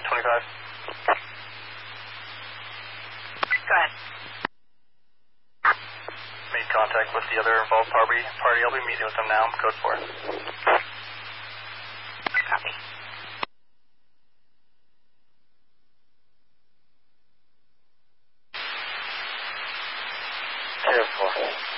25. Go ahead. Made contact with the other involved party. I'll be meeting with them now. Code 4. Copy. Code 4.